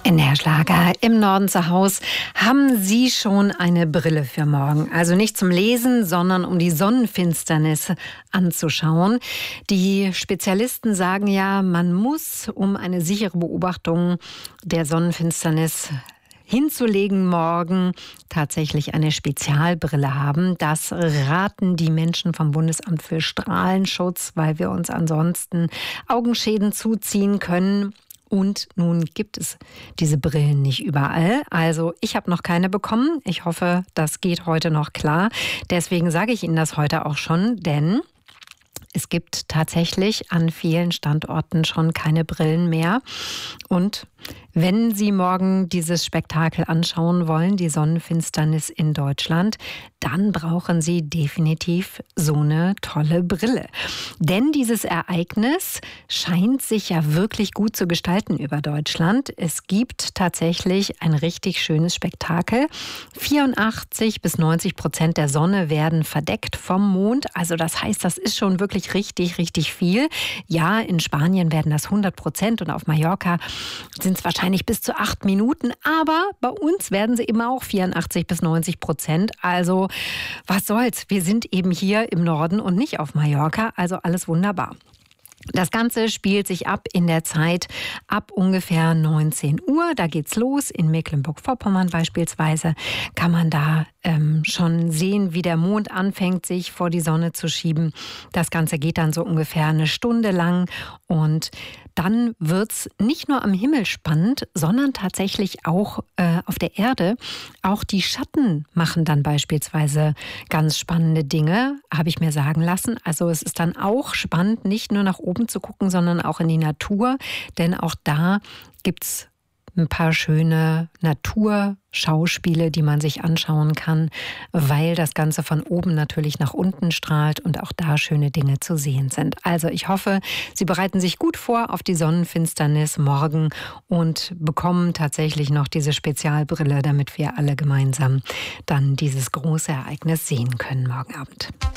NDR Schlager im Norden zu Hause. Haben Sie schon eine Brille für morgen? Also nicht zum Lesen, sondern um die Sonnenfinsternis anzuschauen. Die Spezialisten sagen ja, man muss, um eine sichere Beobachtung der Sonnenfinsternis hinzulegen, morgen tatsächlich eine Spezialbrille haben. Das raten die Menschen vom Bundesamt für Strahlenschutz, weil wir uns ansonsten Augenschäden zuziehen können. Und nun gibt es diese Brillen nicht überall. Also ich habe noch keine bekommen. Ich hoffe, das geht heute noch klar. Deswegen sage ich Ihnen das heute auch schon, denn es gibt tatsächlich an vielen Standorten schon keine Brillen mehr. Und wenn Sie morgen dieses Spektakel anschauen wollen, die Sonnenfinsternis in Deutschland, dann brauchen Sie definitiv so eine tolle Brille. Denn dieses Ereignis scheint sich ja wirklich gut zu gestalten über Deutschland. Es gibt tatsächlich ein richtig schönes Spektakel. 84-90% der Sonne werden verdeckt vom Mond. Also das heißt, das ist schon wirklich richtig, richtig viel. Ja, in Spanien werden das 100% und auf Mallorca sind es wahrscheinlich bis zu 8 Minuten. Aber bei uns werden sie eben auch 84-90%. Also was soll's? Wir sind eben hier im Norden und nicht auf Mallorca. Also alles wunderbar. Das Ganze spielt sich ab in der Zeit ab ungefähr 19 Uhr. Da geht's los. In Mecklenburg-Vorpommern beispielsweise kann man da schon sehen, wie der Mond anfängt, sich vor die Sonne zu schieben. Das Ganze geht dann so ungefähr eine Stunde lang und dann wird's nicht nur am Himmel spannend, sondern tatsächlich auch auf der Erde. Auch die Schatten machen dann beispielsweise ganz spannende Dinge, habe ich mir sagen lassen. Also es ist dann auch spannend, nicht nur nach oben zu gucken, sondern auch in die Natur. Denn auch da gibt's ein paar schöne Naturschauspiele, die man sich anschauen kann, weil das Ganze von oben natürlich nach unten strahlt und auch da schöne Dinge zu sehen sind. Also ich hoffe, Sie bereiten sich gut vor auf die Sonnenfinsternis morgen und bekommen tatsächlich noch diese Spezialbrille, damit wir alle gemeinsam dann dieses große Ereignis sehen können morgen Abend.